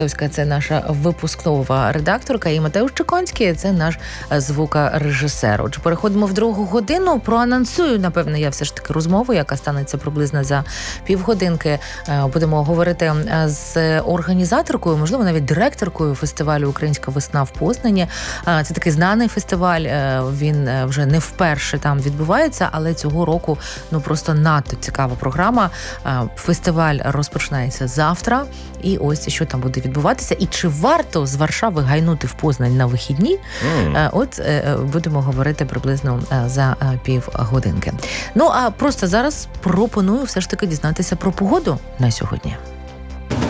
Це наша випускнова редакторка, і Матеуш Чеконський – це наш звукорежисер. Отже, переходимо в другу годину. Проанонсую, напевно, я все ж таки розмову, яка станеться приблизно за півгодинки. Будемо говорити з організаторкою, можливо, навіть директоркою фестивалю «Українська весна» в Познані. Це такий знаний фестиваль, він вже не вперше там відбувається, але цього року просто надто цікава програма. Фестиваль розпочинається завтра, і ось що там буде відбуватися, і чи варто з Варшави гайнути в Познань на вихідні, будемо говорити приблизно за півгодинки. А просто зараз пропоную все ж таки дізнатися про погоду на сьогодні.